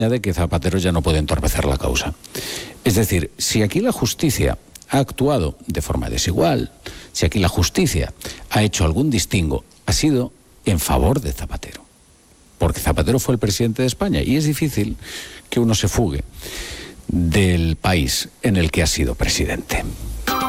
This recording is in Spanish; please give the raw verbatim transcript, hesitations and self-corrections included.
de que Zapatero ya no puede entorpecer la causa. Es decir, si aquí la justicia ha actuado de forma desigual, si aquí la justicia ha hecho algún distingo, ha sido en favor de Zapatero. Porque Zapatero fue el presidente de España y es difícil que uno se fugue del país en el que ha sido presidente.